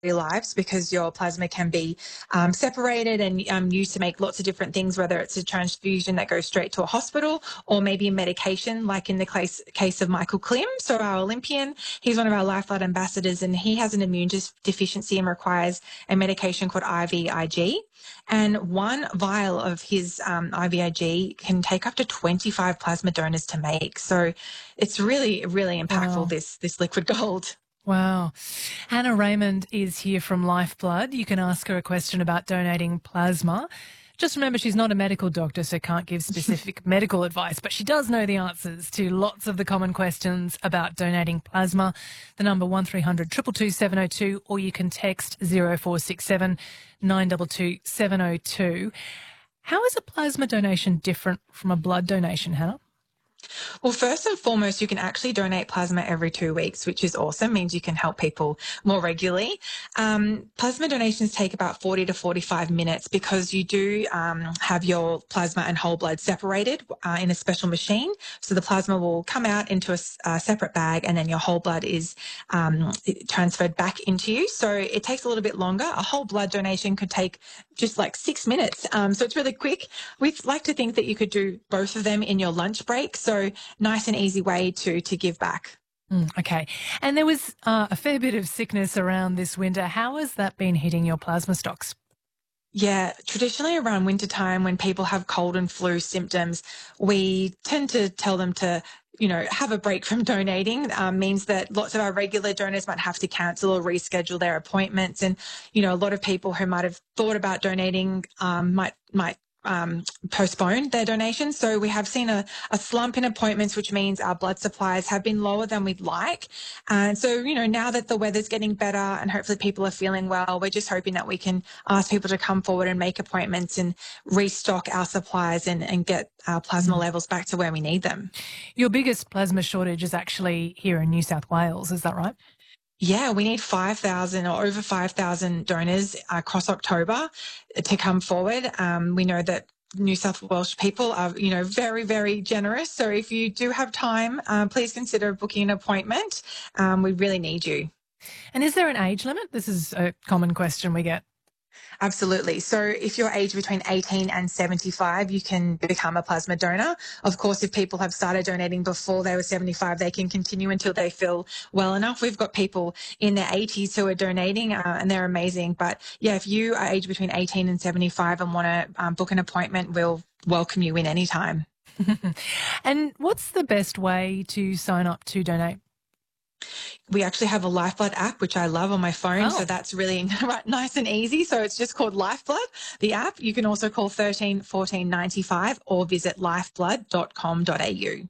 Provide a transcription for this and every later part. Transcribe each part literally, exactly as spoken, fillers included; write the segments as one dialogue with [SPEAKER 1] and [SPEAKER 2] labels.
[SPEAKER 1] lives, because your plasma can be um, separated and um, used to make lots of different things, whether it's a transfusion that goes straight to a hospital or maybe a medication, like in the case, case of Michael Klim, so our Olympian. He's one of our Lifeblood ambassadors, and he has an immune deficiency and requires a medication called I V I G. And one vial of his um, I V I G can take up to twenty-five plasma donors to make. So it's really, really impactful,
[SPEAKER 2] Wow.
[SPEAKER 1] this, this liquid gold.
[SPEAKER 2] Wow. Hannah Raymond is here from Lifeblood. You can ask her a question about donating plasma. Just remember, she's not a medical doctor, so can't give specific medical advice, but she does know the answers to lots of the common questions about donating plasma. The number one three hundred two two two seven oh two, or you can text zero four six seven nine two two seven oh two. How is a plasma donation different from a blood donation, Hannah?
[SPEAKER 1] Well, first and foremost, you can actually donate plasma every two weeks, which is awesome, means you can help people more regularly. Um, plasma donations take about forty to forty-five minutes because you do um, have your plasma and whole blood separated uh, in a special machine. So the plasma will come out into a, a separate bag, and then your whole blood is um, transferred back into you. So it takes a little bit longer. A whole blood donation could take just like six minutes. Um, so it's really quick. We'd like to think that you could do both of them in your lunch break. So nice and easy way to to give back.
[SPEAKER 2] Mm, okay. And there was uh, a fair bit of sickness around this winter. How has that been hitting your plasma stocks?
[SPEAKER 1] Yeah, traditionally around wintertime, when people have cold and flu symptoms, we tend to tell them to, you know, have a break from donating. Um, means that lots of our regular donors might have to cancel or reschedule their appointments. And, you know, a lot of people who might have thought about donating um, might might um, postpone their donations. So we have seen a, a slump in appointments, which means our blood supplies have been lower than we'd like. And so, you know, now that the weather's getting better and hopefully people are feeling well, we're just hoping that we can ask people to come forward and make appointments and restock our supplies and, and get our plasma
[SPEAKER 2] Mm.
[SPEAKER 1] levels back to where we need them.
[SPEAKER 2] Your biggest plasma shortage is actually here in New South Wales, is that right?
[SPEAKER 1] Yeah, we need five thousand or over five thousand donors across October to come forward. Um, we know that New South Wales people are, you know, very, very generous. So if you do have time, uh, please consider booking an appointment. Um, we really need you.
[SPEAKER 2] And is there an age limit? This is a common question we get.
[SPEAKER 1] Absolutely. So if you're aged between eighteen and seventy-five, you can become a plasma donor. Of course, if people have started donating before they were seventy-five, they can continue until they feel well enough. We've got people in their eighties who are donating uh, and they're amazing. But yeah, if you are aged between eighteen and seventy-five and want to um, book an appointment, we'll welcome you in anytime.
[SPEAKER 2] And what's the best way to sign up to donate?
[SPEAKER 1] We actually have a Lifeblood app, which I love on my phone.
[SPEAKER 2] Oh.
[SPEAKER 1] So that's really nice and easy. So it's just called Lifeblood, the app. You can also call thirteen fourteen ninety-five or visit lifeblood dot com dot a u.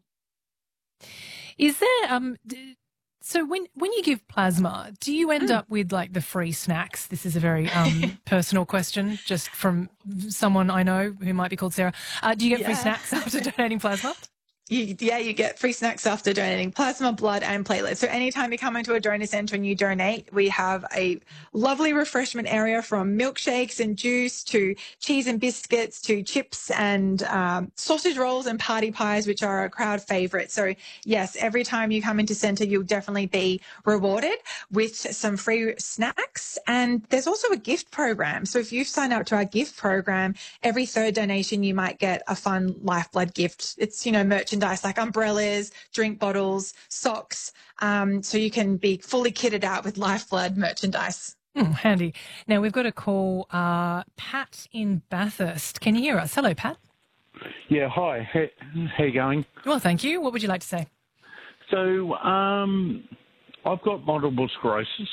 [SPEAKER 2] Is there, um, d- so when, when you give plasma, do you end
[SPEAKER 1] Mm.
[SPEAKER 2] up with like the free snacks? This is a very um, personal question just from someone I know who might be called Sarah. Uh, do you get
[SPEAKER 1] Yeah.
[SPEAKER 2] free snacks after donating plasma?
[SPEAKER 1] You, yeah, you get free snacks after donating plasma, blood, and platelets. So anytime you come into a donor centre and you donate, we have a lovely refreshment area, from milkshakes and juice to cheese and biscuits to chips and um, sausage rolls and party pies, which are a crowd favourite. So yes, every time you come into centre, you'll definitely be rewarded with some free snacks. And there's also a gift program. So if you've signed up to our gift program, every third donation, you might get a fun Lifeblood gift. It's, you know, merchandise like umbrellas, drink bottles, socks. Um, so you can be fully kitted out with Lifeblood merchandise.
[SPEAKER 2] Mm, handy. Now we've got to call uh, Pat in Bathurst. Can you hear us? Hello, Pat.
[SPEAKER 3] Yeah, hi. How, how you going?
[SPEAKER 2] Well, thank you. What would you like to say?
[SPEAKER 3] So, um, I've got multiple sclerosis,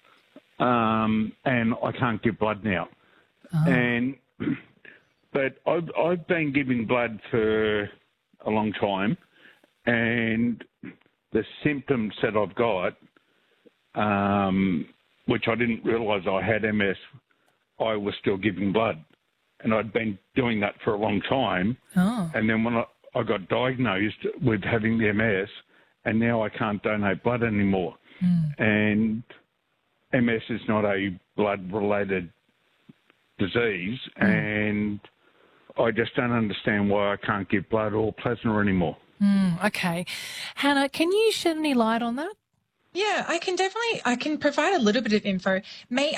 [SPEAKER 3] um, and I can't give blood now.
[SPEAKER 2] Oh.
[SPEAKER 3] And but I've I've been giving blood for a long time, and the symptoms that I've got, um, which I didn't realise I had M S, I was still giving blood, and I'd been doing that for a long time.
[SPEAKER 2] Oh.
[SPEAKER 3] And then when I, I got diagnosed with having the M S, and now I can't donate blood anymore.
[SPEAKER 2] Mm.
[SPEAKER 3] And M S is not a blood-related disease,
[SPEAKER 2] Mm.
[SPEAKER 3] and I just don't understand why I can't give blood or plasma anymore.
[SPEAKER 2] Mm, okay. Hannah, can you shed any light on that?
[SPEAKER 1] Yeah, I can definitely, I can provide a little bit of info. May